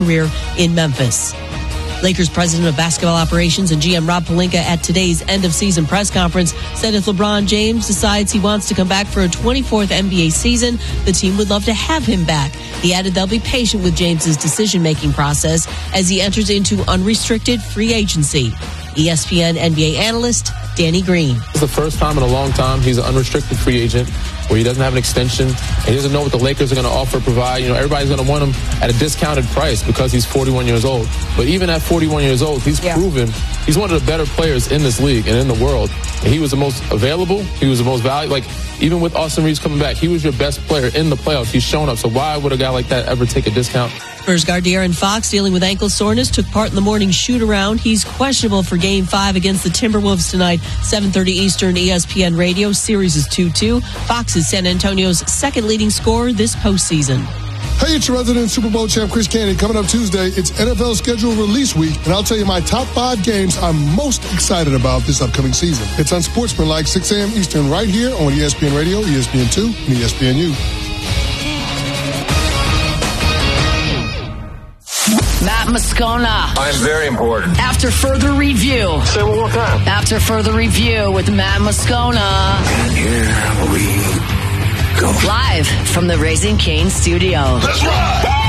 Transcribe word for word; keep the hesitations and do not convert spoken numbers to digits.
career in Memphis. Lakers president of basketball operations and G M Rob Pelinka at today's end-of-season press conference said if LeBron James decides he wants to come back for a twenty-fourth N B A season, the team would love to have him back. He added they'll be patient with James's decision-making process as he enters into unrestricted free agency. E S P N N B A analyst Danny Green. It's the first time in a long time he's an unrestricted free agent where he doesn't have an extension and he doesn't know what the Lakers are going to offer, provide. You know, everybody's going to want him at a discounted price because he's forty-one years old. But even at forty-one years old, he's yeah. proven he's one of the better players in this league and in the world. And he was the most available. He was the most valuable. Like, even with Austin Reeves coming back, he was your best player in the playoffs. He's shown up. So why would a guy like that ever take a discount? Spurs guard De'Aaron Fox, dealing with ankle soreness, took part in the morning shoot-around. He's questionable for Game five against the Timberwolves tonight, seven thirty Eastern, E S P N Radio. Series is two two. Fox is San Antonio's second leading scorer this postseason. Hey, it's your resident Super Bowl champ, Chris Candy. Coming up Tuesday, it's N F L schedule release week, and I'll tell you my top five games I'm most excited about this upcoming season. It's on Sportsmanlike, six a.m. Eastern, right here on E S P N Radio, E S P N two, and E S P N U. Matt Moscona. I'm very important. After further review. Say it one more time. After further review with Matt Moscona. And here we go. Live from the Raising Cane studio. Let's ride!